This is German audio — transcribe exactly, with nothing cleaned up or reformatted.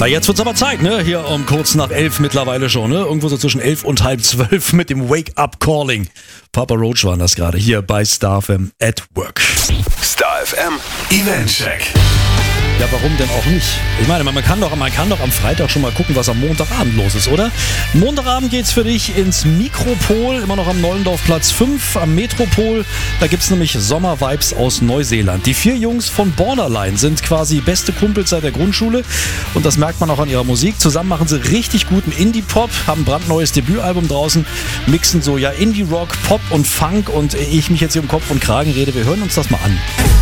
Na, jetzt wird's aber Zeit, ne? Hier um kurz nach elf mittlerweile schon, ne? Irgendwo so zwischen elf und halb zwölf mit dem Wake-up Calling. Papa Roach war das gerade hier bei Star F M at Work. Star F M Event Check. Ja, warum denn auch nicht? Ich meine, man kann doch, man kann doch am Freitag schon mal gucken, was am Montagabend los ist, oder? Montagabend geht's für dich ins Mikropol, immer noch am Neulendorf Platz fünf, am Metropol. Da gibt's nämlich Sommervibes aus Neuseeland. Die vier Jungs von Borderline sind quasi beste Kumpels seit der Grundschule und das merkt man auch an ihrer Musik. Zusammen machen sie richtig guten Indie-Pop, haben ein brandneues Debütalbum draußen, mixen so ja Indie-Rock, Pop und Funk und ehe ich mich jetzt hier um Kopf und Kragen rede, wir hören uns das mal an.